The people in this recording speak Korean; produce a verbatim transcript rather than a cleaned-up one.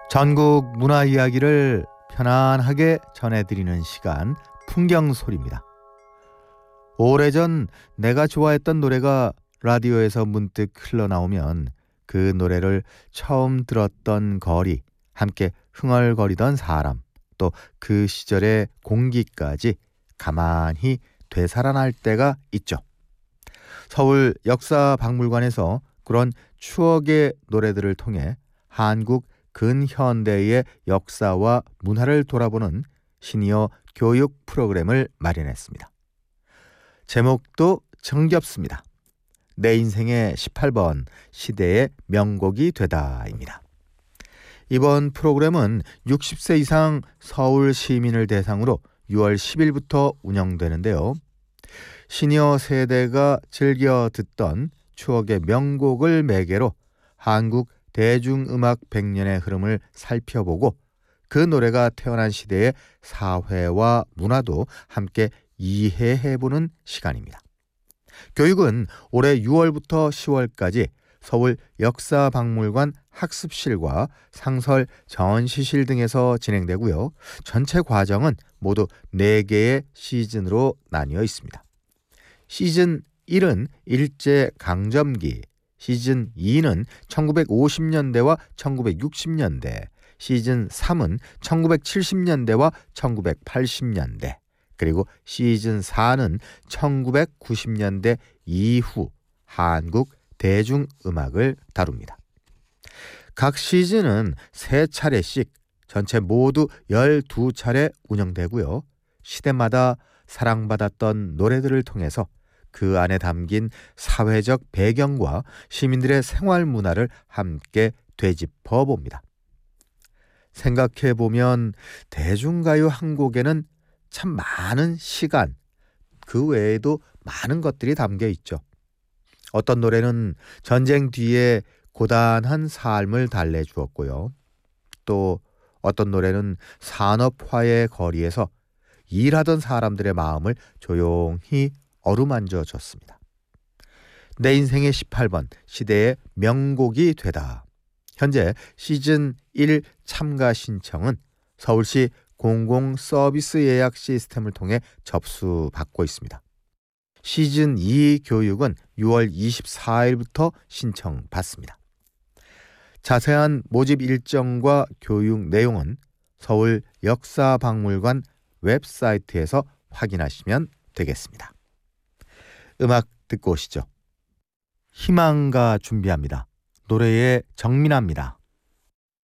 전국 문화 이야기를 편안하게 전해드리는 시간, 풍경소리입니다. 오래전 내가 좋아했던 노래가 라디오에서 문득 흘러나오면 그 노래를 처음 들었던 거리, 함께 흥얼거리던 사람, 또 그 시절의 공기까지 가만히 되살아날 때가 있죠. 서울 역사박물관에서 그런 추억의 노래들을 통해 한국 근현대의 역사와 문화를 돌아보는 시니어 교육 프로그램을 마련했습니다. 제목도 정겹습니다. 내 인생의 십팔 번 시대의 명곡이 되다입니다. 이번 프로그램은 육십 세 이상 서울 시민을 대상으로 유월 십일부터 운영되는데요. 시니어 세대가 즐겨 듣던 추억의 명곡을 매개로 한국 대중음악 백 년의 흐름을 살펴보고 그 노래가 태어난 시대의 사회와 문화도 함께 이해해보는 시간입니다. 교육은 올해 유월부터 시월까지 서울 역사박물관 학습실과 상설 전시실 등에서 진행되고요. 전체 과정은 모두 네 개의 시즌으로 나뉘어 있습니다. 시즌 일은 일제강점기, 시즌 이는 천구백오십 년대와 천구백육십 년대, 시즌 삼은 천구백칠십 년대와 천구백팔십 년대, 그리고 시즌 사는 천구백구십 년대 이후 한국 대중음악을 다룹니다. 각 시즌은 세 차례씩 전체 모두 열두 차례 운영되고요. 시대마다 사랑받았던 노래들을 통해서 그 안에 담긴 사회적 배경과 시민들의 생활 문화를 함께 되짚어 봅니다. 생각해보면 대중가요 한 곡에는 참 많은 시간, 그 외에도 많은 것들이 담겨 있죠. 어떤 노래는 전쟁 뒤에 고단한 삶을 달래주었고요. 또 어떤 노래는 산업화의 거리에서 일하던 사람들의 마음을 조용히 어루만져 줬습니다. 내 인생의 십팔 번 시대의 명곡이 되다. 현재 시즌 일 참가 신청은 서울시 공공 서비스 예약 시스템을 통해 접수받고 있습니다. 시즌 이 교육은 유월 이십사일부터 신청받습니다. 자세한 모집 일정과 교육 내용은 서울 역사박물관 웹사이트에서 확인하시면 되겠습니다. 음악 듣고 오시죠. 희망가 준비합니다. 노래의 정민아입니다.